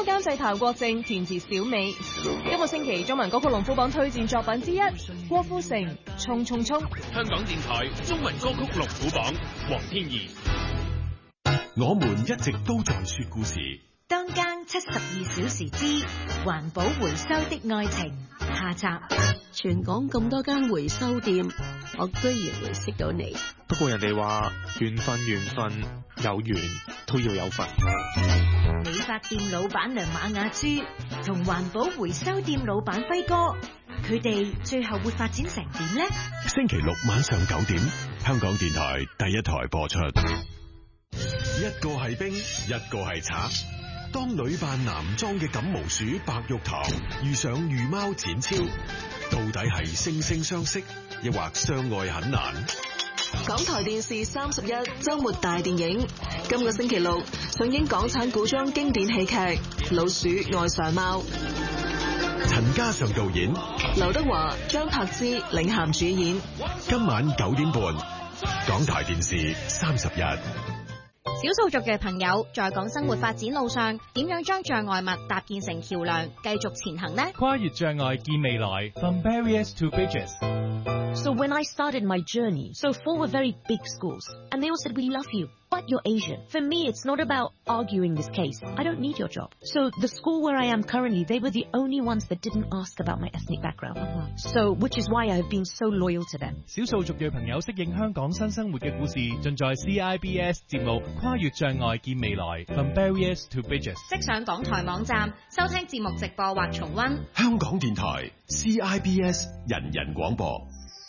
稿監製譚國正，填詞小美。今個星期中文歌曲龍虎榜推薦作品之一，郭富城《衝衝衝》。 香港電台中文歌曲龍虎榜，黃天怡。 我們一直都在說故事。 當間72小時之環保回收的愛情下集。 全港咁多間回收店，我居然會識到你。 不過人哋話緣分有緣都要有份。 理髮店老闆娘馬雅珠同環保回收店老闆輝哥，佢哋最後會發展成點呢？ 星期六晚上9點，香港電台第一台播出。一個係兵，一個係賊。當女扮男裝嘅感毛鼠白玉堂遇上御貓展超，到底係惺惺相惜，抑或相愛很難？ 港台電視31周末大電影，今個星期六上映港產古裝經典喜劇《老鼠愛上貓》， 陳嘉上導演， 劉德華、張柏芝領銜主演。 今晚9點半，港台電視31。 少數族嘅朋友在港生活發展路上，點樣將障礙物搭建成橋梁，繼續前行呢？ 跨越障礙見未來 ，From barriers to bridges。 So when I started my journey, so 4 were very big schools, and they all said, we love you, but you're Asian. For me, it's not about arguing this case. I don't need your job. So the school where I am currently, they were the only ones that didn't ask about my ethnic background. So, which is why I have been so loyal to them. 少數族裔朋友適應香港新生活嘅故事，盡在 CIBS 節目《跨越障礙見未來》，From barriers to bridges。 即上港台網站收聽節目直播或重溫。 香港電台 CIBS 人人廣播。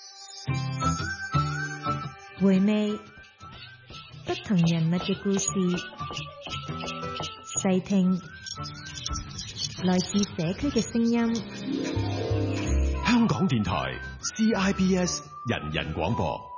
回味不同人物嘅故事，細聽來自社區嘅聲音。 香港電台 CIBS 人人廣播。